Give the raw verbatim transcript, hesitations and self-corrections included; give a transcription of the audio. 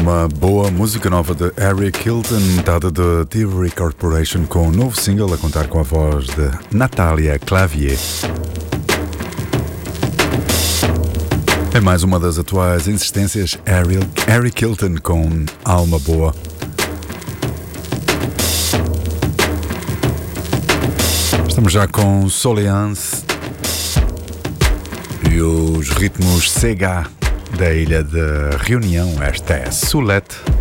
Alma Boa, música nova de Eric Hilton, dada da Thievery Corporation, com um novo single a contar com a voz de Natália Clavier. É mais uma das atuais insistências, Eric Hilton com Alma Boa. Estamos já com Soleance e os ritmos Sega da ilha de Reunião. Esta é Sulete.